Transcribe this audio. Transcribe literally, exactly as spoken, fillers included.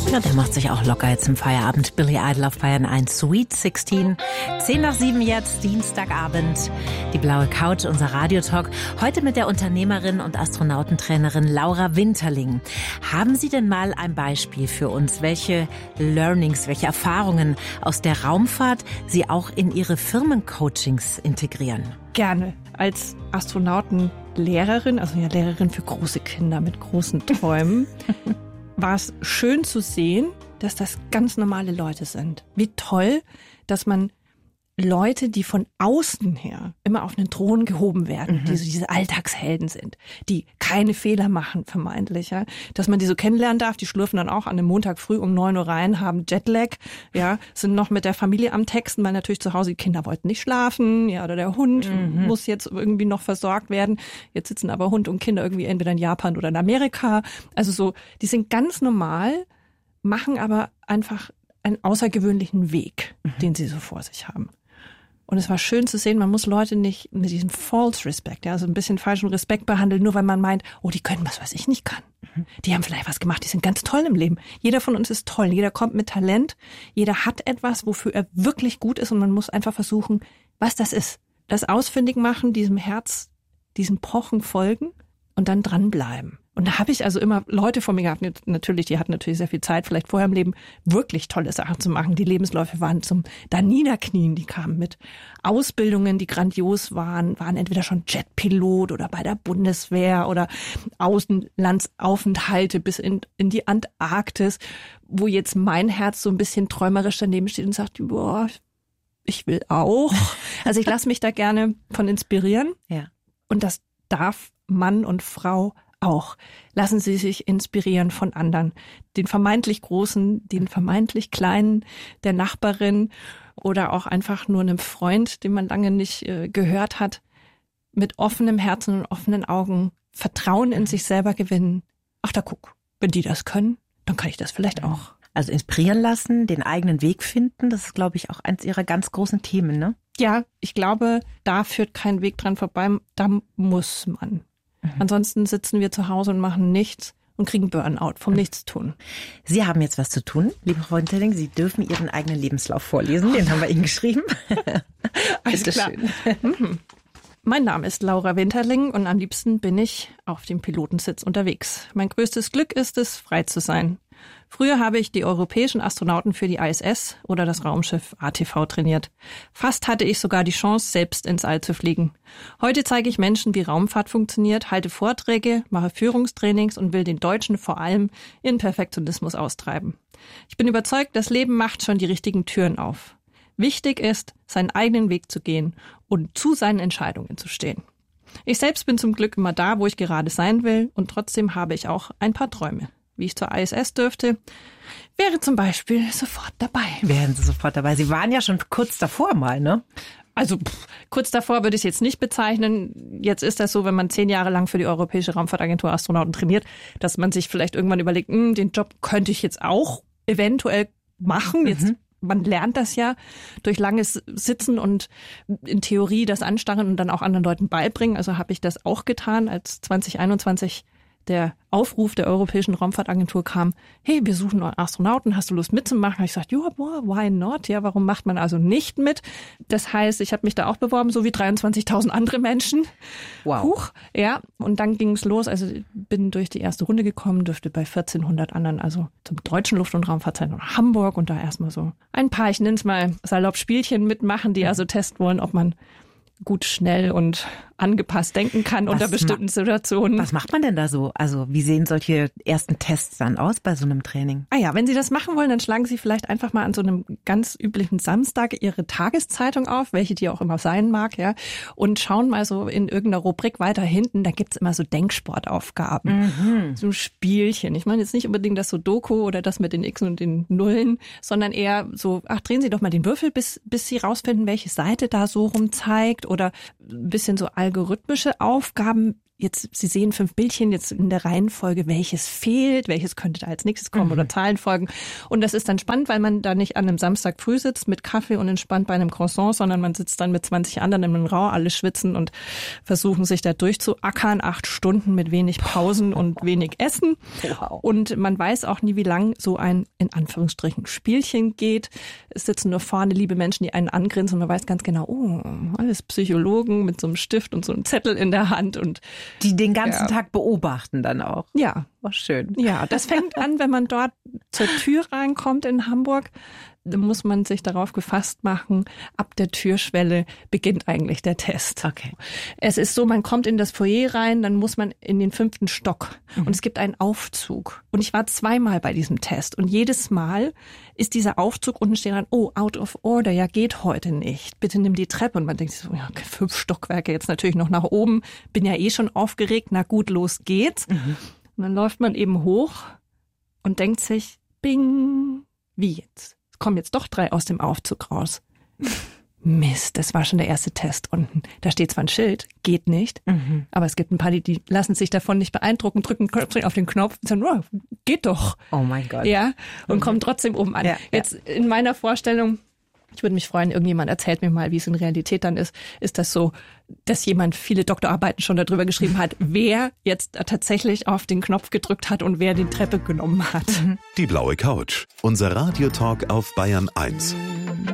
Ja, der macht sich auch locker jetzt im Feierabend. Billy Idol auf Bayern eins, Sweet sechzehn. Zehn nach sieben jetzt, Dienstagabend. Die blaue Couch, unser Radiotalk. Heute mit der Unternehmerin und Astronautentrainerin Laura Winterling. Haben Sie denn mal ein Beispiel für uns, welche Learnings, welche Erfahrungen aus der Raumfahrt Sie auch in Ihre Firmencoachings integrieren? Gerne. Als Astronautenlehrerin, also ja Lehrerin für große Kinder mit großen Träumen, war es schön zu sehen, dass das ganz normale Leute sind. Wie toll, dass man Leute, die von außen her immer auf einen Thron gehoben werden, mhm. die so diese Alltagshelden sind, die keine Fehler machen, vermeintlich, ja, dass man die so kennenlernen darf. Die schlürfen dann auch an einem Montag früh um neun Uhr rein, haben Jetlag, ja, sind noch mit der Familie am Texten, weil natürlich zu Hause die Kinder wollten nicht schlafen, ja, oder der Hund mhm. muss jetzt irgendwie noch versorgt werden. Jetzt sitzen aber Hund und Kinder irgendwie entweder in Japan oder in Amerika. Also so, die sind ganz normal, machen aber einfach einen außergewöhnlichen Weg, mhm. den sie so vor sich haben. Und es war schön zu sehen, man muss Leute nicht mit diesem False Respect, ja, also ein bisschen falschen Respekt behandeln, nur weil man meint, oh, die können was, was ich nicht kann. Mhm. Die haben vielleicht was gemacht, die sind ganz toll im Leben. Jeder von uns ist toll, jeder kommt mit Talent, jeder hat etwas, wofür er wirklich gut ist und man muss einfach versuchen, was das ist. Das ausfindig machen, diesem Herz, diesem Pochen folgen und dann dranbleiben. Und da habe ich also immer Leute vor mir gehabt, natürlich, die hatten natürlich sehr viel Zeit, vielleicht vorher im Leben wirklich tolle Sachen zu machen. Die Lebensläufe waren zum da niederknien, die kamen mit Ausbildungen, die grandios waren, waren entweder schon Jetpilot oder bei der Bundeswehr oder Außenlandsaufenthalte bis in, in die Antarktis, wo jetzt mein Herz so ein bisschen träumerisch daneben steht und sagt, boah, ich will auch. Also ich lasse mich da gerne von inspirieren. Ja. Und das darf Mann und Frau auch. Lassen Sie sich inspirieren von anderen. Den vermeintlich Großen, den vermeintlich Kleinen, der Nachbarin oder auch einfach nur einem Freund, den man lange nicht äh, gehört hat. Mit offenem Herzen und offenen Augen Vertrauen in sich selber gewinnen. Ach, da guck, wenn die das können, dann kann ich das vielleicht auch. Also inspirieren lassen, den eigenen Weg finden, das ist, glaube ich, auch eins Ihrer ganz großen Themen, ne? Ja, ich glaube, da führt kein Weg dran vorbei. Da muss man. Mhm. Ansonsten sitzen wir zu Hause und machen nichts und kriegen Burnout vom mhm. Nichtstun. Sie haben jetzt was zu tun, liebe Frau Winterling. Sie dürfen Ihren eigenen Lebenslauf vorlesen. Den haben wir Ihnen geschrieben. Alles klar. Mhm. Mein Name ist Laura Winterling und am liebsten bin ich auf dem Pilotensitz unterwegs. Mein größtes Glück ist es, frei zu sein. Früher habe ich die europäischen Astronauten für die I S S oder das Raumschiff A T V trainiert. Fast hatte ich sogar die Chance, selbst ins All zu fliegen. Heute zeige ich Menschen, wie Raumfahrt funktioniert, halte Vorträge, mache Führungstrainings und will den Deutschen vor allem ihren Perfektionismus austreiben. Ich bin überzeugt, das Leben macht schon die richtigen Türen auf. Wichtig ist, seinen eigenen Weg zu gehen und zu seinen Entscheidungen zu stehen. Ich selbst bin zum Glück immer da, wo ich gerade sein will und trotzdem habe ich auch ein paar Träume. Wie ich zur I S S dürfte, wäre zum Beispiel sofort dabei. Wären Sie sofort dabei? Sie waren ja schon kurz davor mal, ne? Also pff, kurz davor würde ich es jetzt nicht bezeichnen. Jetzt ist das so, wenn man zehn Jahre lang für die Europäische Raumfahrtagentur Astronauten trainiert, dass man sich vielleicht irgendwann überlegt, mh, den Job könnte ich jetzt auch eventuell machen. Jetzt mhm. Man lernt das ja durch langes Sitzen und in Theorie das Anstarren und dann auch anderen Leuten beibringen. Also habe ich das auch getan, als zwanzig einundzwanzig der Aufruf der Europäischen Raumfahrtagentur kam, hey, wir suchen Astronauten, hast du Lust mitzumachen? Habe ich gesagt, ja, boah, why not? Ja, warum macht man also nicht mit? Das heißt, ich habe mich da auch beworben, so wie dreiundzwanzigtausend andere Menschen. Wow. Huch, ja, und dann ging es los. Also bin durch die erste Runde gekommen, durfte bei vierzehnhundert anderen, also zum Deutschen Luft- und Raumfahrtzentrum nach Hamburg und da erstmal so ein paar, ich nenne es mal salopp Spielchen mitmachen, die also testen wollen, ob man gut, schnell und angepasst denken kann was unter bestimmten Situationen. Was macht man denn da so? Also wie sehen solche ersten Tests dann aus bei so einem Training? Ah ja, wenn Sie das machen wollen, dann schlagen Sie vielleicht einfach mal an so einem ganz üblichen Samstag Ihre Tageszeitung auf, welche die auch immer sein mag, ja, und schauen mal so in irgendeiner Rubrik weiter hinten, da gibt's immer so Denksportaufgaben, mhm. so Spielchen. Ich meine jetzt nicht unbedingt das Sudoku oder das mit den Xen und den Nullen, sondern eher so, ach, drehen Sie doch mal den Würfel, bis bis Sie rausfinden, welche Seite da so rum zeigt oder ein bisschen so algorithmische Aufgaben, jetzt, Sie sehen fünf Bildchen jetzt in der Reihenfolge, welches fehlt, welches könnte da als nächstes kommen mhm. oder Zahlenfolgen. Und das ist dann spannend, weil man da nicht an einem Samstag früh sitzt mit Kaffee und entspannt bei einem Croissant, sondern man sitzt dann mit zwanzig anderen im Raum, alle schwitzen und versuchen sich da durchzuackern, acht Stunden mit wenig Pausen und wenig Essen. Wow. Und man weiß auch nie, wie lang so ein, in Anführungsstrichen, Spielchen geht. Es sitzen nur vorne liebe Menschen, die einen angrinsen und man weiß ganz genau, oh, alles Psychologen mit so einem Stift und so einem Zettel in der Hand und die den ganzen ja. Tag beobachten dann auch. Ja. Oh, schön. Ja, das fängt an, wenn man dort zur Tür reinkommt in Hamburg. Da muss man sich darauf gefasst machen, ab der Türschwelle beginnt eigentlich der Test. Okay. Es ist so, man kommt in das Foyer rein, dann muss man in den fünften Stock mhm. und es gibt einen Aufzug. Und ich war zweimal bei diesem Test und jedes Mal ist dieser Aufzug, unten steht dann, oh, out of order, ja geht heute nicht. Bitte nimm die Treppe. Und man denkt so, ja, fünf Stockwerke jetzt natürlich noch nach oben. Bin ja eh schon aufgeregt, na gut, los geht's. Mhm. Und dann läuft man eben hoch und denkt sich, bing, wie jetzt? Es kommen jetzt doch drei aus dem Aufzug raus. Mist, das war schon der erste Test unten. Da steht zwar ein Schild, geht nicht, mhm. aber es gibt ein paar, die, die lassen sich davon nicht beeindrucken, drücken auf den Knopf und sagen, oh, geht doch. Oh mein Gott. Ja, und mhm. kommen trotzdem oben an. Ja, jetzt ja. in meiner Vorstellung, ich würde mich freuen, irgendjemand erzählt mir mal, wie es in Realität dann ist. Ist das so, dass jemand viele Doktorarbeiten schon darüber geschrieben hat, wer jetzt tatsächlich auf den Knopf gedrückt hat und wer die Treppe genommen hat? Die blaue Couch, unser Radiotalk auf Bayern eins.